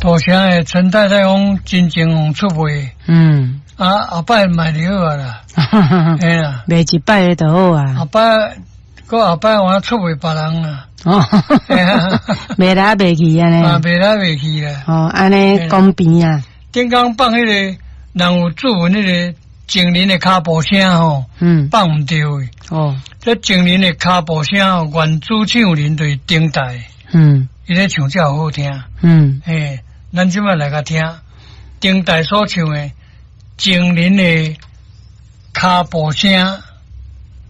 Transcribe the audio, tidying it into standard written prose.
大声诶，陈太太讲真情红出卖。后摆卖就好啦。嘿啦， 卖一摆就好啊。 后摆我出卖别人啦。 卖来卖去安尼。 卖来卖去啦。 安尼公平啊。 顶刚放迄个人有注文迄个警铃的脚步声吼，放唔对诶。这警铃的脚步声吼，原主唱人对顶台。伊咧唱才好听。咱即摆来甲听顶台所唱诶警铃的脚步声。